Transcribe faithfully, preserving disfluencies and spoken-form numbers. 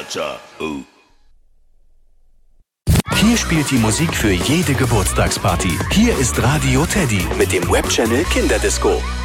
cha, ooh. Hier spielt die Musik für jede Geburtstagsparty. Hier ist Radio Teddy mit dem Webchannel Kinderdisco.